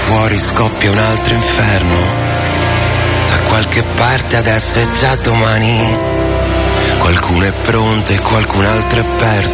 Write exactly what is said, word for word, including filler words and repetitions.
fuori scoppia un altro inferno. Da qualche parte adesso è già domani. Qualcuno è pronto e qualcun altro è perso.